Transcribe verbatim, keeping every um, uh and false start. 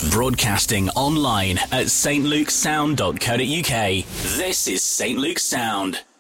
Broadcasting online at s t lukesound dot co dot u k. This is Saint Luke's Sound.